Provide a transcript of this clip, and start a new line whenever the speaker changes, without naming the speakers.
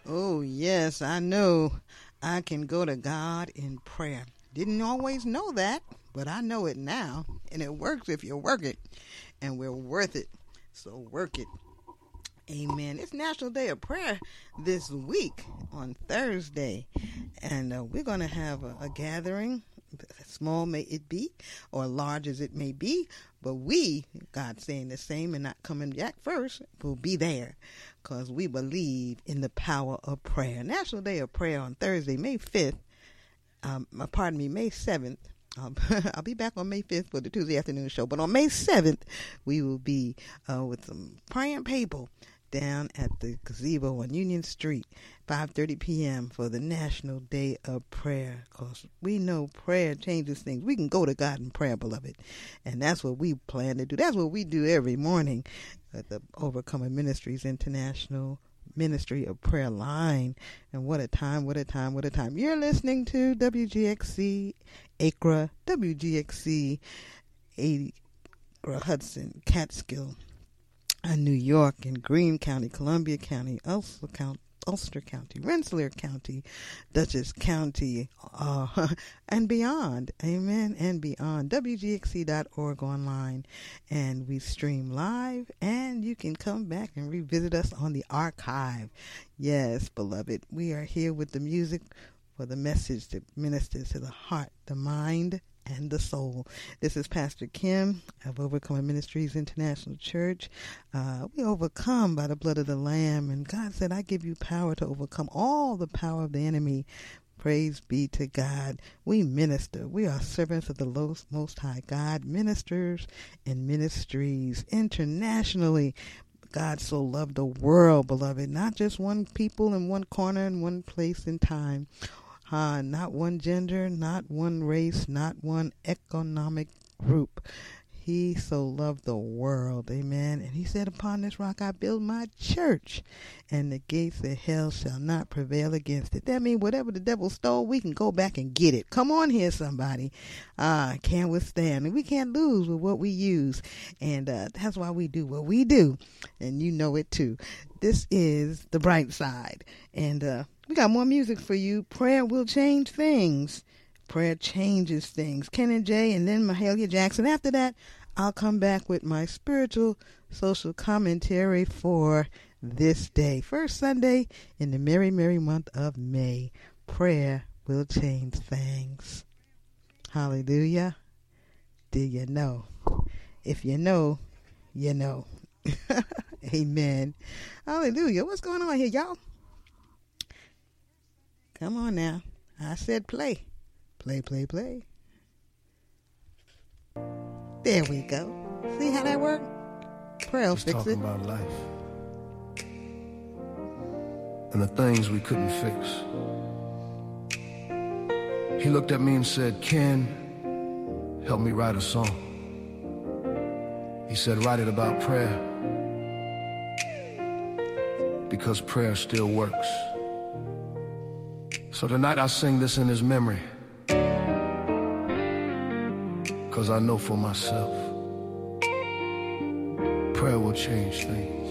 Oh, yes, I know I can go to God in prayer. Didn't always know that, but I know it now. And it works if you work it. And we're worth it. So work it. Amen. It's National Day of Prayer this week on Thursday. And we're going to have a gathering, small may it be, or large as it may be. But we, God saying the same and not coming back first, will be there because we believe in the power of prayer. National Day of Prayer on Thursday, May 5th. May 7th. I'll be back on May 5th for the Tuesday afternoon show. But on May 7th, we will be with some praying people down at the gazebo on Union Street, 5:30 p.m. for the National Day of Prayer. Because we know prayer changes things. We can go to God in prayer, beloved. And that's what we plan to do. That's what we do every morning at the Overcoming Ministries International Ministry of Prayer Line. And what a time, what a time, what a time. You're listening to WGXC Acra, WGXC Acra Hudson, Catskill, New York, and Greene County, Columbia County, Ulster County, Rensselaer County, Dutchess County, and beyond. Amen. And beyond. WGXC.org online. And we stream live, and you can come back and revisit us on the archive. Yes, beloved. We are here with the music for the message that ministers to the heart, the mind, and the soul. This is Pastor Kim of Overcoming Ministries International Church. We overcome by the blood of the Lamb, and God said, I give you power to overcome all the power of the enemy. Praise be to God. We minister. We are servants of the Most High God, ministers and ministries internationally. God so loved the world, beloved, not just one people in one corner in one place in time. Not one gender, not one race, not one economic group. He so loved the world, amen. And he said, upon this rock I build my church, and the gates of hell shall not prevail against it. That means whatever the devil stole, we can go back and get it. Come on here, somebody. Can't withstand. And we can't lose with what we use. And that's why we do what we do. And you know it too. This is The Bright Side. And we got more music for you. Prayer will change things. Prayer changes things. Ken and Jay, and then Mahalia Jackson. After that, I'll come back with my spiritual social commentary for this day. First Sunday in the merry, merry month of May. Prayer will change things. Hallelujah. Do you know? If you know, you know. Amen. Hallelujah. What's going on here, y'all? Come on now. I said play. Play, play, play. There we go. See how that worked? Prayer will fix it.
Talking about life and the things we couldn't fix. He looked at me and said, Ken, help me write a song. He said, write it about prayer, because prayer still works. So tonight I sing this in his memory, because I know for myself, prayer will change things.